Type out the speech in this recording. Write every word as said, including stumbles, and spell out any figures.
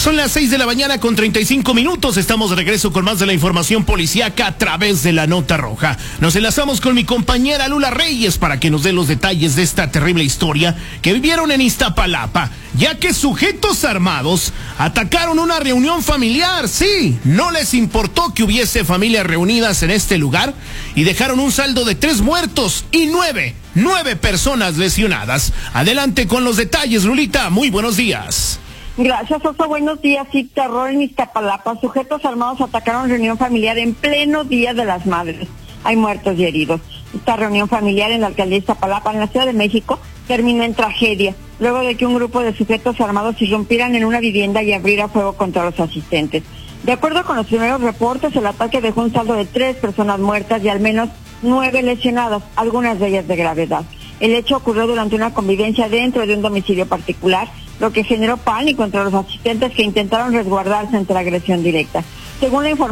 Son las seis de la mañana con treinta y cinco minutos. Estamos de regreso con más de la información policíaca a través de la Nota Roja. Nos enlazamos con mi compañera Lula Reyes para que nos dé los detalles de esta terrible historia que vivieron en Iztapalapa, ya que sujetos armados atacaron una reunión familiar. Sí, no les importó que hubiese familias reunidas en este lugar y dejaron un saldo de tres muertos y nueve, nueve personas lesionadas. Adelante con los detalles, Lulita. Muy buenos días. Gracias, Oso. Buenos días. Sí, terror en Iztapalapa. Sujetos armados atacaron reunión familiar en pleno Día de las Madres. Hay muertos y heridos. Esta reunión familiar en la alcaldía de Iztapalapa, en la Ciudad de México, terminó en tragedia, luego de que un grupo de sujetos armados irrumpieran en una vivienda y abriera fuego contra los asistentes. De acuerdo con los primeros reportes, el ataque dejó un saldo de tres personas muertas y al menos nueve lesionadas, algunas de ellas de gravedad. El hecho ocurrió durante una convivencia dentro de un domicilio particular, lo que generó pánico entre los asistentes que intentaron resguardarse ante la agresión directa. Según la información